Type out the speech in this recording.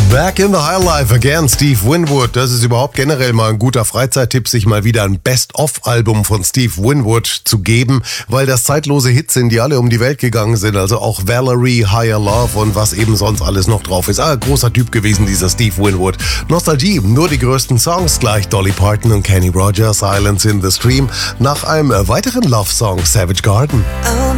Back in the High Life again, Steve Winwood. Das ist überhaupt generell mal ein guter Freizeittipp, sich mal wieder ein Best-of-Album von Steve Winwood zu geben, weil das zeitlose Hits sind, die alle um die Welt gegangen sind. Also auch Valerie, Higher Love und was eben sonst alles noch drauf ist. Großer Typ gewesen, dieser Steve Winwood. Nostalgie, nur die größten Songs, gleich Dolly Parton und Kenny Rogers, Silence in the Stream. Nach einem weiteren Love-Song, Savage Garden.